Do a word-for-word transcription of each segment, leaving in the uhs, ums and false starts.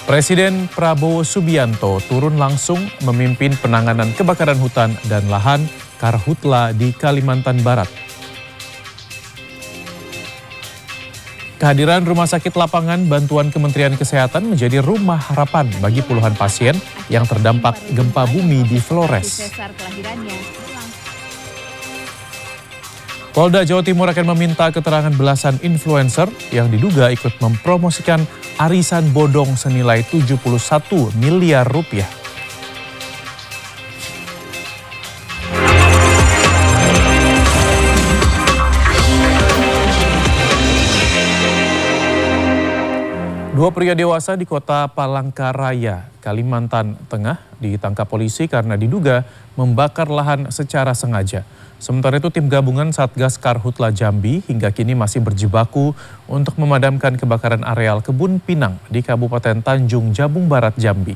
Presiden Prabowo Subianto turun langsung memimpin penanganan kebakaran hutan dan lahan Karhutla di Kalimantan Barat. Kehadiran Rumah Sakit Lapangan Bantuan Kementerian Kesehatan menjadi rumah harapan bagi puluhan pasien yang terdampak gempa bumi di Flores. Polda Jawa Timur akan meminta keterangan belasan influencer yang diduga ikut mempromosikan arisan bodong senilai tujuh puluh satu miliar rupiah. Dua pria dewasa di kota Palangkaraya, Kalimantan Tengah ditangkap polisi karena diduga membakar lahan secara sengaja. Sementara itu tim gabungan Satgas Karhutla Jambi hingga kini masih berjibaku untuk memadamkan kebakaran areal kebun pinang di Kabupaten Tanjung Jabung Barat, Jambi.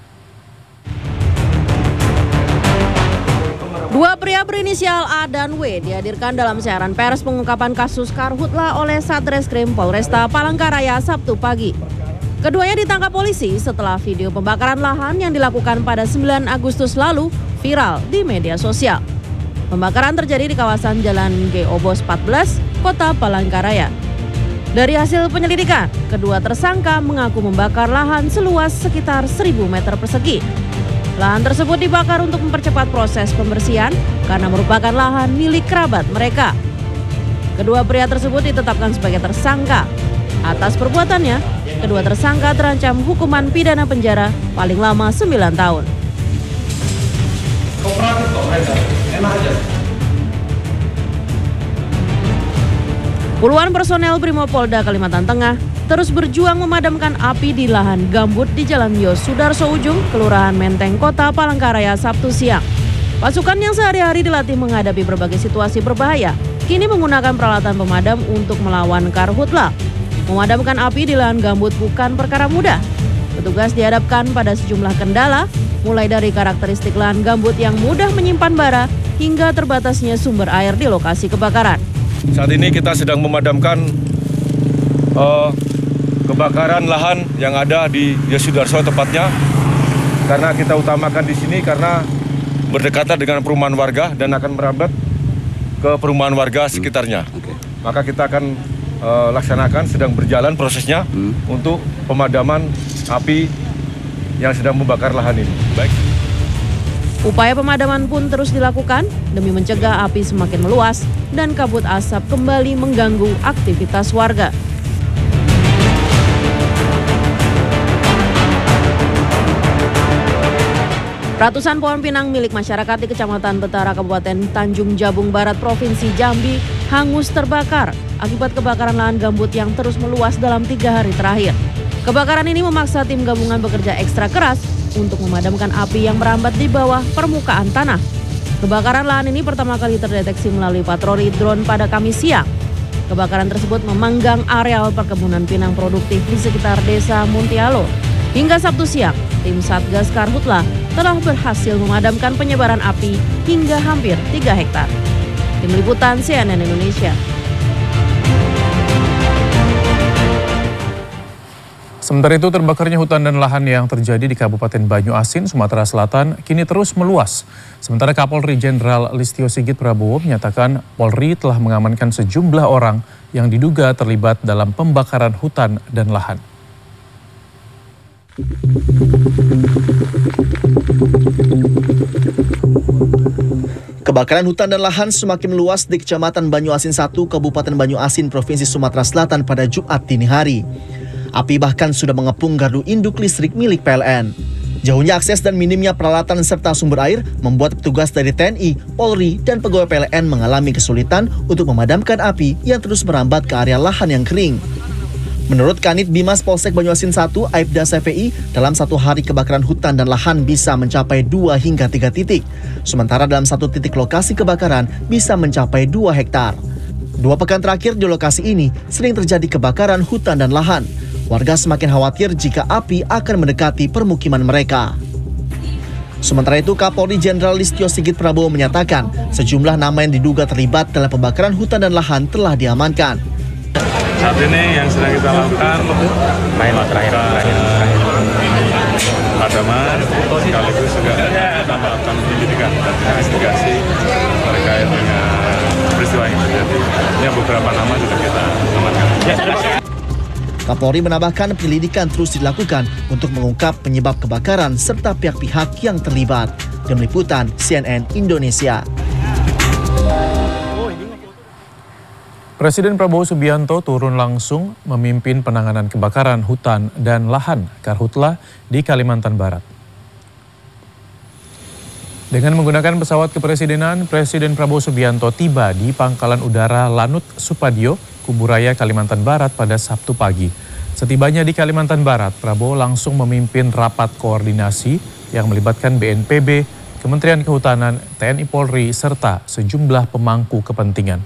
Dua pria berinisial A dan W dihadirkan dalam siaran pers pengungkapan kasus Karhutla oleh Satreskrim Polresta Palangkaraya Sabtu pagi. Keduanya ditangkap polisi setelah video pembakaran lahan yang dilakukan pada sembilan Agustus lalu viral di media sosial. Pembakaran terjadi di kawasan Jalan G Obos empat belas, Kota Palangkaraya. Dari hasil penyelidikan, kedua tersangka mengaku membakar lahan seluas sekitar seribu meter persegi. Lahan tersebut dibakar untuk mempercepat proses pembersihan karena merupakan lahan milik kerabat mereka. Kedua pria tersebut ditetapkan sebagai tersangka. Atas perbuatannya, kedua tersangka terancam hukuman pidana penjara paling lama sembilan tahun. Kooperatif kok mereka, enak aja. Puluhan personel Brimopolda Kalimantan Tengah terus berjuang memadamkan api di lahan gambut di Jalan Yos Sudarso Ujung, Kelurahan Menteng, Kota Palangkaraya, Sabtu siang. Pasukan yang sehari-hari dilatih menghadapi berbagai situasi berbahaya, kini menggunakan peralatan pemadam untuk melawan Karhutla. Memadamkan api di lahan gambut bukan perkara mudah. Petugas dihadapkan pada sejumlah kendala, mulai dari karakteristik lahan gambut yang mudah menyimpan bara hingga terbatasnya sumber air di lokasi kebakaran. Saat ini kita sedang memadamkan uh, kebakaran lahan yang ada di Yosudarso tepatnya, karena kita utamakan di sini karena berdekatan dengan perumahan warga dan akan merambat ke perumahan warga sekitarnya. Hmm. Okay. Maka kita akan uh, laksanakan, sedang berjalan prosesnya hmm. untuk pemadaman api yang sedang membakar lahan ini. Baik. Upaya pemadaman pun terus dilakukan demi mencegah api semakin meluas dan kabut asap kembali mengganggu aktivitas warga. Ratusan pohon pinang milik masyarakat di Kecamatan Betara, Kabupaten Tanjung Jabung Barat, Provinsi Jambi hangus terbakar akibat kebakaran lahan gambut yang terus meluas dalam tiga hari terakhir. Kebakaran ini memaksa tim gabungan bekerja ekstra keras untuk memadamkan api yang merambat di bawah permukaan tanah. Kebakaran lahan ini pertama kali terdeteksi melalui patroli drone pada Kamis siang. Kebakaran tersebut memanggang areal perkebunan pinang produktif di sekitar Desa Muntialo. Hingga Sabtu siang, tim Satgas Karhutla telah berhasil memadamkan penyebaran api hingga hampir tiga hektar. Tim Liputan C N N Indonesia. Sementara itu, terbakarnya hutan dan lahan yang terjadi di Kabupaten Banyuasin, Sumatera Selatan kini terus meluas. Sementara Kapolri Jenderal Listio Sigit Prabowo menyatakan Polri telah mengamankan sejumlah orang yang diduga terlibat dalam pembakaran hutan dan lahan. Kebakaran hutan dan lahan semakin meluas di Kecamatan Banyuasin satu, Kabupaten Banyuasin, Provinsi Sumatera Selatan pada Jumat dini hari. Api bahkan sudah mengepung gardu induk listrik milik P L N. Jauhnya akses dan minimnya peralatan serta sumber air membuat petugas dari T N I, Polri, dan pegawai P L N mengalami kesulitan untuk memadamkan api yang terus merambat ke area lahan yang kering. Menurut Kanit Bimas Polsek Banyuasin satu, Aibda C V I, dalam satu hari kebakaran hutan dan lahan bisa mencapai dua hingga tiga titik. Sementara dalam satu titik lokasi kebakaran bisa mencapai dua hektar. Dua pekan terakhir di lokasi ini sering terjadi kebakaran hutan dan lahan. Warga semakin khawatir jika api akan mendekati permukiman mereka. Sementara itu, Kapolri Jenderal Listio Sigit Prabowo menyatakan sejumlah nama yang diduga terlibat dalam pembakaran hutan dan lahan telah diamankan. Saat ini yang sedang kita lakukan, main terakhir, terakhir, terakhir. pemadaman, sekaligus juga kita melakukan penyidikan dan investigasi terkait dengan peristiwa yang terjadi. Ini beberapa nama sudah kita amankan. Kapolri menambahkan penyelidikan terus dilakukan untuk mengungkap penyebab kebakaran serta pihak-pihak yang terlibat. Tim Liputan C N N Indonesia. Presiden Prabowo Subianto turun langsung memimpin penanganan kebakaran hutan dan lahan Karhutla di Kalimantan Barat. Dengan menggunakan pesawat kepresidenan, Presiden Prabowo Subianto tiba di Pangkalan Udara Lanut Supadio, Kuburaya, Kalimantan Barat pada Sabtu pagi. Setibanya di Kalimantan Barat, Prabowo langsung memimpin rapat koordinasi yang melibatkan B N P B, Kementerian Kehutanan, T N I Polri, serta sejumlah pemangku kepentingan.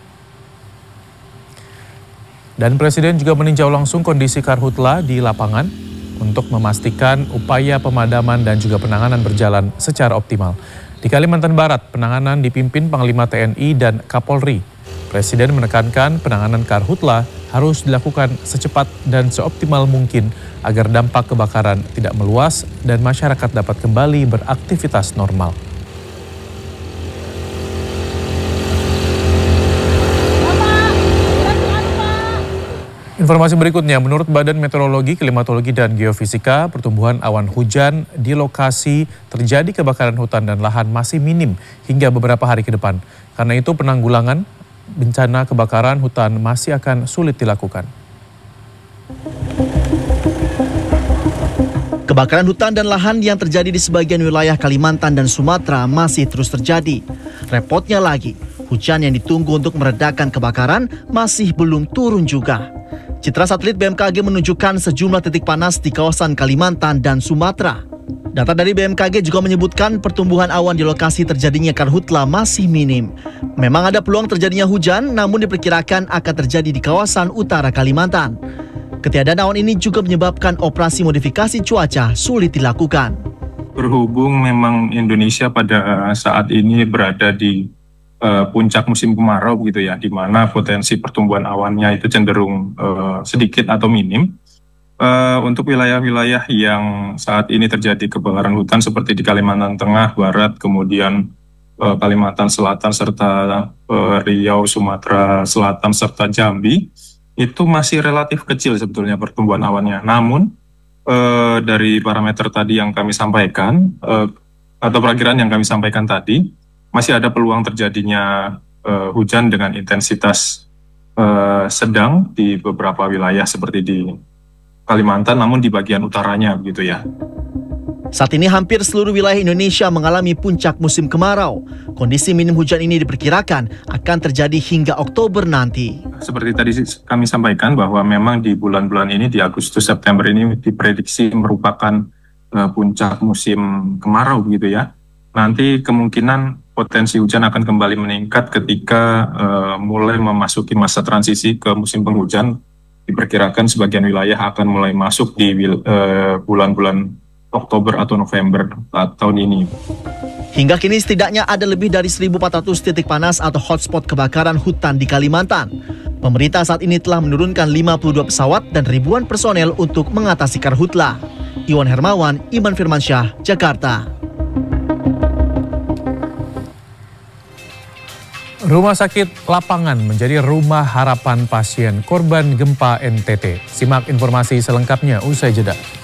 Dan Presiden juga meninjau langsung kondisi Karhutla di lapangan untuk memastikan upaya pemadaman dan juga penanganan berjalan secara optimal. Di Kalimantan Barat, penanganan dipimpin Panglima T N I dan Kapolri. Presiden menekankan penanganan Karhutla harus dilakukan secepat dan seoptimal mungkin agar dampak kebakaran tidak meluas dan masyarakat dapat kembali beraktivitas normal. Informasi berikutnya, menurut Badan Meteorologi, Klimatologi, dan Geofisika, pertumbuhan awan hujan di lokasi terjadi kebakaran hutan dan lahan masih minim hingga beberapa hari ke depan. Karena itu penanggulangan bencana kebakaran hutan masih akan sulit dilakukan. Kebakaran hutan dan lahan yang terjadi di sebagian wilayah Kalimantan dan Sumatera masih terus terjadi. Repotnya lagi, hujan yang ditunggu untuk meredakan kebakaran masih belum turun juga. Citra satelit B M K G menunjukkan sejumlah titik panas di kawasan Kalimantan dan Sumatera. Data dari B M K G juga menyebutkan pertumbuhan awan di lokasi terjadinya Karhutla masih minim. Memang ada peluang terjadinya hujan, namun diperkirakan akan terjadi di kawasan utara Kalimantan. Ketiadaan awan ini juga menyebabkan operasi modifikasi cuaca sulit dilakukan. Berhubung memang Indonesia pada saat ini berada di uh, puncak musim kemarau begitu ya, di mana potensi pertumbuhan awannya itu cenderung uh, sedikit atau minim. Uh, untuk wilayah-wilayah yang saat ini terjadi kebakaran hutan seperti di Kalimantan Tengah, Barat, kemudian uh, Kalimantan Selatan, serta uh, Riau, Sumatera Selatan, serta Jambi, itu masih relatif kecil sebetulnya pertumbuhan awannya. Namun, uh, dari parameter tadi yang kami sampaikan, uh, atau perakiraan yang kami sampaikan tadi, masih ada peluang terjadinya uh, hujan dengan intensitas uh, sedang di beberapa wilayah seperti di Kalimantan, namun di bagian utaranya begitu ya. Saat ini hampir seluruh wilayah Indonesia mengalami puncak musim kemarau. Kondisi minim hujan ini diperkirakan akan terjadi hingga Oktober nanti. Seperti tadi kami sampaikan bahwa memang di bulan-bulan ini, di Agustus September ini diprediksi merupakan uh, puncak musim kemarau begitu ya. Nanti kemungkinan potensi hujan akan kembali meningkat ketika uh, mulai memasuki masa transisi ke musim penghujan. Diperkirakan sebagian wilayah akan mulai masuk di bulan-bulan uh, Oktober atau November uh, tahun ini. Hingga kini setidaknya ada lebih dari seribu empat ratus titik panas atau hotspot kebakaran hutan di Kalimantan. Pemerintah saat ini telah menurunkan lima puluh dua pesawat dan ribuan personel untuk mengatasi Karhutla. Iwan Hermawan, Iman Firmansyah, Jakarta. Rumah sakit lapangan menjadi rumah harapan pasien korban gempa N T T. Simak informasi selengkapnya usai jeda.